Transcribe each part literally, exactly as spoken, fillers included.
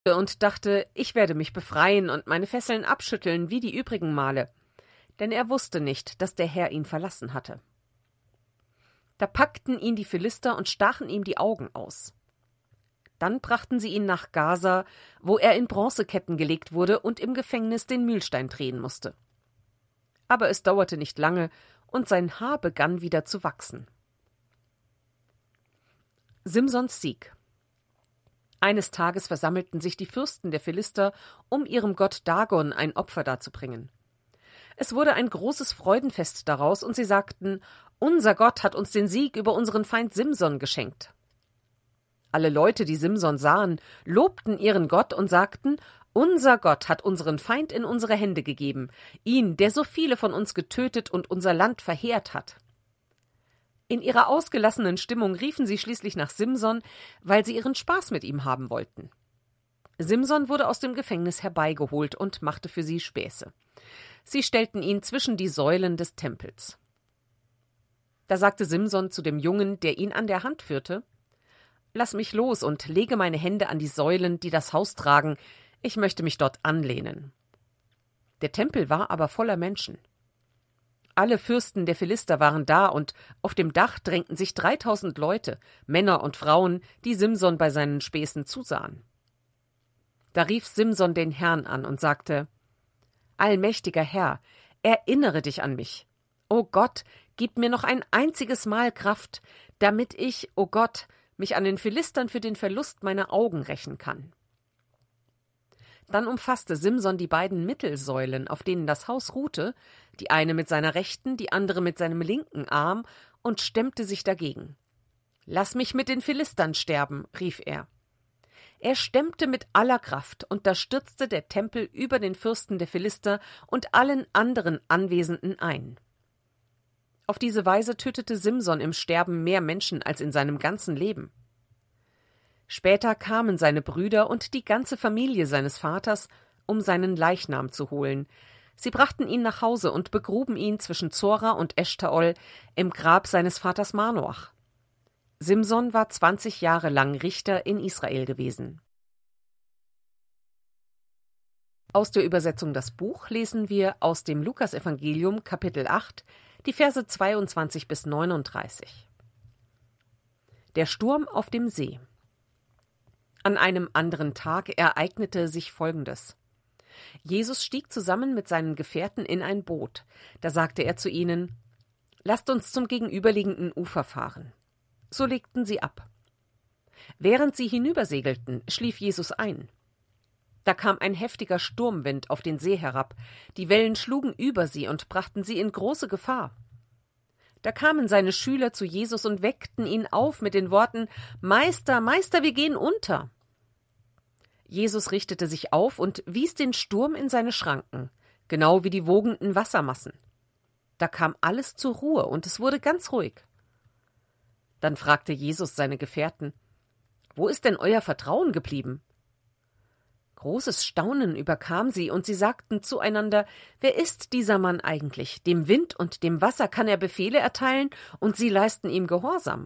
und dachte, ich werde mich befreien und meine Fesseln abschütteln wie die übrigen Male, denn er wusste nicht, dass der Herr ihn verlassen hatte. Da packten ihn die Philister und stachen ihm die Augen aus. Dann brachten sie ihn nach Gaza, wo er in Bronzeketten gelegt wurde und im Gefängnis den Mühlstein drehen musste. Aber es dauerte nicht lange, und sein Haar begann wieder zu wachsen. Simsons Sieg. Eines Tages versammelten sich die Fürsten der Philister, um ihrem Gott Dagon ein Opfer darzubringen. Es wurde ein großes Freudenfest daraus, und sie sagten: Unser Gott hat uns den Sieg über unseren Feind Simson geschenkt. Alle Leute, die Simson sahen, lobten ihren Gott und sagten: Unser Gott hat unseren Feind in unsere Hände gegeben, ihn, der so viele von uns getötet und unser Land verheert hat. In ihrer ausgelassenen Stimmung riefen sie schließlich nach Simson, weil sie ihren Spaß mit ihm haben wollten. Simson wurde aus dem Gefängnis herbeigeholt und machte für sie Späße. Sie stellten ihn zwischen die Säulen des Tempels. Da sagte Simson zu dem Jungen, der ihn an der Hand führte: Lass mich los und lege meine Hände an die Säulen, die das Haus tragen. Ich möchte mich dort anlehnen. Der Tempel war aber voller Menschen. Alle Fürsten der Philister waren da, und auf dem Dach drängten sich dreitausend Leute, Männer und Frauen, die Simson bei seinen Späßen zusahen. Da rief Simson den Herrn an und sagte: Allmächtiger Herr, erinnere dich an mich. O Gott, gib mir noch ein einziges Mal Kraft, damit ich, o Gott, mich an den Philistern für den Verlust meiner Augen rächen kann. Dann umfasste Simson die beiden Mittelsäulen, auf denen das Haus ruhte, die eine mit seiner rechten, die andere mit seinem linken Arm, und stemmte sich dagegen. »Lass mich mit den Philistern sterben«, rief er. Er stemmte mit aller Kraft, und da stürzte der Tempel über den Fürsten der Philister und allen anderen Anwesenden ein. Auf diese Weise tötete Simson im Sterben mehr Menschen als in seinem ganzen Leben. Später kamen seine Brüder und die ganze Familie seines Vaters, um seinen Leichnam zu holen. Sie brachten ihn nach Hause und begruben ihn zwischen Zora und Eschtaol im Grab seines Vaters Manoach. Simson war zwanzig Jahre lang Richter in Israel gewesen. Aus der Übersetzung Das Buch lesen wir aus dem Lukasevangelium Kapitel acht, die Verse zweiundzwanzig bis neununddreißig. Der Sturm auf dem See. An einem anderen Tag ereignete sich Folgendes. Jesus stieg zusammen mit seinen Gefährten in ein Boot. Da sagte er zu ihnen: »Lasst uns zum gegenüberliegenden Ufer fahren.« So legten sie ab. Während sie hinübersegelten, schlief Jesus ein. Da kam ein heftiger Sturmwind auf den See herab, die Wellen schlugen über sie und brachten sie in große Gefahr. Da kamen seine Schüler zu Jesus und weckten ihn auf mit den Worten: »Meister, Meister, wir gehen unter!« Jesus richtete sich auf und wies den Sturm in seine Schranken, genau wie die wogenden Wassermassen. Da kam alles zur Ruhe und es wurde ganz ruhig. Dann fragte Jesus seine Gefährten: »Wo ist denn euer Vertrauen geblieben?« Großes Staunen überkam sie, und sie sagten zueinander: »Wer ist dieser Mann eigentlich? Dem Wind und dem Wasser kann er Befehle erteilen, und sie leisten ihm Gehorsam.«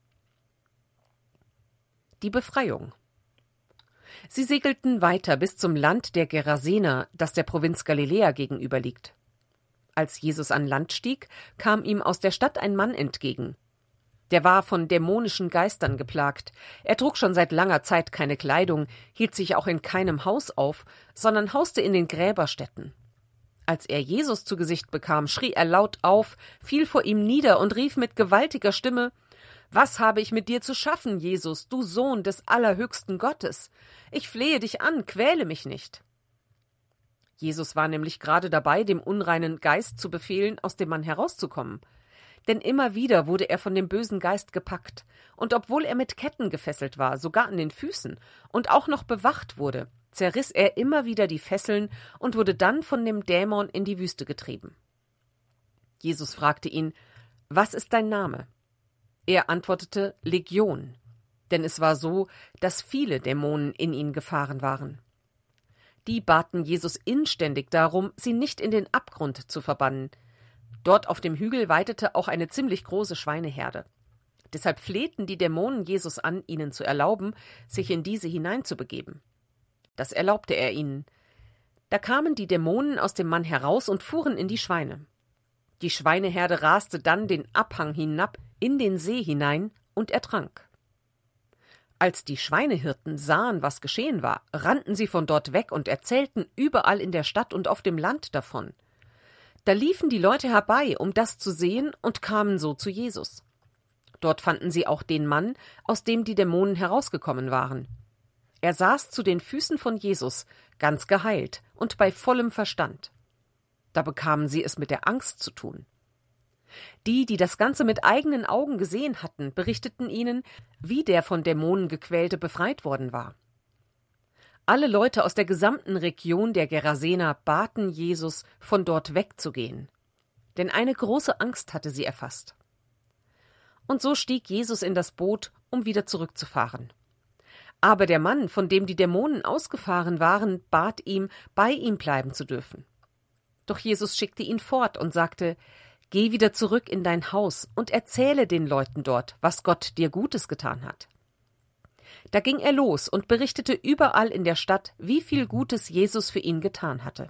Die Befreiung. Sie segelten weiter bis zum Land der Gerasener, das der Provinz Galiläa gegenüberliegt. Als Jesus an Land stieg, kam ihm aus der Stadt ein Mann entgegen. Der war von dämonischen Geistern geplagt. Er trug schon seit langer Zeit keine Kleidung, hielt sich auch in keinem Haus auf, sondern hauste in den Gräberstätten. Als er Jesus zu Gesicht bekam, schrie er laut auf, fiel vor ihm nieder und rief mit gewaltiger Stimme: »Was habe ich mit dir zu schaffen, Jesus, du Sohn des allerhöchsten Gottes? Ich flehe dich an, quäle mich nicht.« Jesus war nämlich gerade dabei, dem unreinen Geist zu befehlen, aus dem Mann herauszukommen. Denn immer wieder wurde er von dem bösen Geist gepackt, und obwohl er mit Ketten gefesselt war, sogar an den Füßen, und auch noch bewacht wurde, zerriss er immer wieder die Fesseln und wurde dann von dem Dämon in die Wüste getrieben. Jesus fragte ihn: »Was ist dein Name?« Er antwortete: »Legion«, denn es war so, dass viele Dämonen in ihn gefahren waren. Die baten Jesus inständig darum, sie nicht in den Abgrund zu verbannen. Dort auf dem Hügel weidete auch eine ziemlich große Schweineherde. Deshalb flehten die Dämonen Jesus an, ihnen zu erlauben, sich in diese hineinzubegeben. Das erlaubte er ihnen. Da kamen die Dämonen aus dem Mann heraus und fuhren in die Schweine. Die Schweineherde raste dann den Abhang hinab in den See hinein und ertrank. Als die Schweinehirten sahen, was geschehen war, rannten sie von dort weg und erzählten überall in der Stadt und auf dem Land davon. Da liefen die Leute herbei, um das zu sehen, und kamen so zu Jesus. Dort fanden sie auch den Mann, aus dem die Dämonen herausgekommen waren. Er saß zu den Füßen von Jesus, ganz geheilt und bei vollem Verstand. Da bekamen sie es mit der Angst zu tun. Die, die das Ganze mit eigenen Augen gesehen hatten, berichteten ihnen, wie der von Dämonen gequälte befreit worden war. Alle Leute aus der gesamten Region der Gerasener baten Jesus, von dort wegzugehen. Denn eine große Angst hatte sie erfasst. Und so stieg Jesus in das Boot, um wieder zurückzufahren. Aber der Mann, von dem die Dämonen ausgefahren waren, bat ihm, bei ihm bleiben zu dürfen. Doch Jesus schickte ihn fort und sagte: Geh wieder zurück in dein Haus und erzähle den Leuten dort, was Gott dir Gutes getan hat. Da ging er los und berichtete überall in der Stadt, wie viel Gutes Jesus für ihn getan hatte.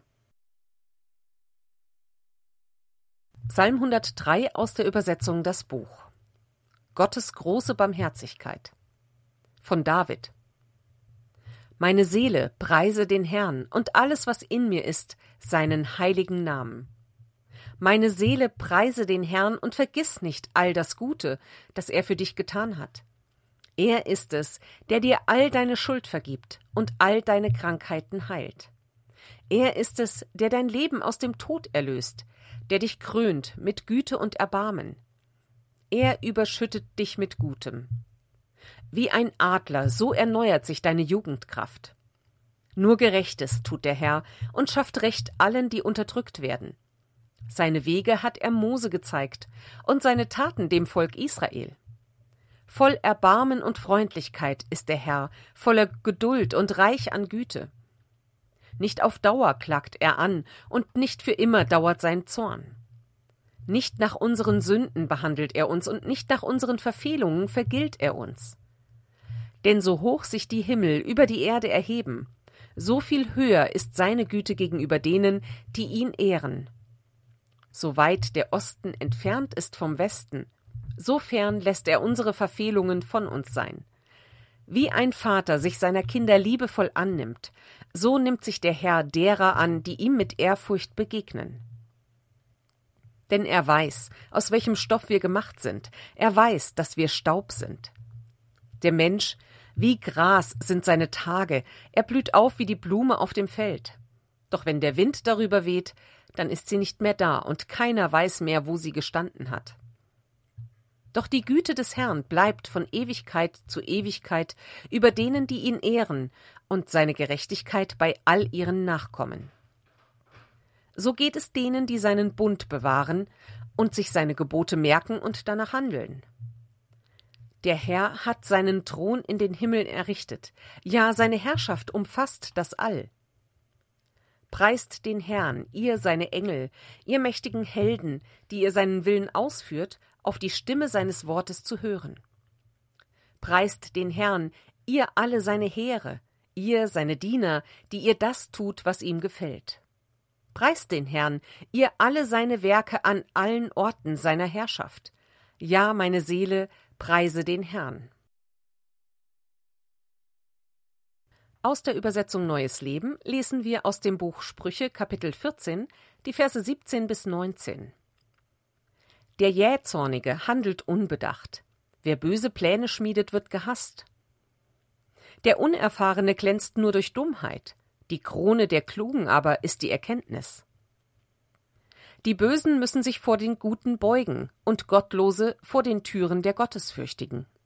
Psalm hundertdrei aus der Übersetzung Das Buch. Gottes große Barmherzigkeit. Von David. Meine Seele, preise den Herrn, und alles, was in mir ist, seinen heiligen Namen. Meine Seele, preise den Herrn und vergiss nicht all das Gute, das er für dich getan hat. Er ist es, der dir all deine Schuld vergibt und all deine Krankheiten heilt. Er ist es, der dein Leben aus dem Tod erlöst, der dich krönt mit Güte und Erbarmen. Er überschüttet dich mit Gutem. Wie ein Adler, so erneuert sich deine Jugendkraft. Nur Gerechtes tut der Herr und schafft Recht allen, die unterdrückt werden. Seine Wege hat er Mose gezeigt und seine Taten dem Volk Israel. Voll Erbarmen und Freundlichkeit ist der Herr, voller Geduld und reich an Güte. Nicht auf Dauer klagt er an, und nicht für immer dauert sein Zorn. Nicht nach unseren Sünden behandelt er uns, und nicht nach unseren Verfehlungen vergilt er uns. Denn so hoch sich die Himmel über die Erde erheben, so viel höher ist seine Güte gegenüber denen, die ihn ehren. So weit der Osten entfernt ist vom Westen, so fern lässt er unsere Verfehlungen von uns sein. Wie ein Vater sich seiner Kinder liebevoll annimmt, so nimmt sich der Herr derer an, die ihm mit Ehrfurcht begegnen. Denn er weiß, aus welchem Stoff wir gemacht sind, er weiß, dass wir Staub sind. Der Mensch, wie Gras sind seine Tage, er blüht auf wie die Blume auf dem Feld. Doch wenn der Wind darüber weht, dann ist sie nicht mehr da, und keiner weiß mehr, wo sie gestanden hat. Doch die Güte des Herrn bleibt von Ewigkeit zu Ewigkeit über denen, die ihn ehren, und seine Gerechtigkeit bei all ihren Nachkommen. So geht es denen, die seinen Bund bewahren und sich seine Gebote merken und danach handeln. Der Herr hat seinen Thron in den Himmeln errichtet, ja, seine Herrschaft umfasst das All. Preist den Herrn, ihr seine Engel, ihr mächtigen Helden, die ihr seinen Willen ausführt, auf die Stimme seines Wortes zu hören. Preist den Herrn, ihr alle seine Heere, ihr seine Diener, die ihr das tut, was ihm gefällt. Preist den Herrn, ihr alle seine Werke an allen Orten seiner Herrschaft. Ja, meine Seele, preise den Herrn. Aus der Übersetzung Neues Leben lesen wir aus dem Buch Sprüche, Kapitel vierzehn, die Verse siebzehn bis neunzehn. Der Jähzornige handelt unbedacht. Wer böse Pläne schmiedet, wird gehasst. Der Unerfahrene glänzt nur durch Dummheit. Die Krone der Klugen aber ist die Erkenntnis. Die Bösen müssen sich vor den Guten beugen und Gottlose vor den Türen der Gottesfürchtigen.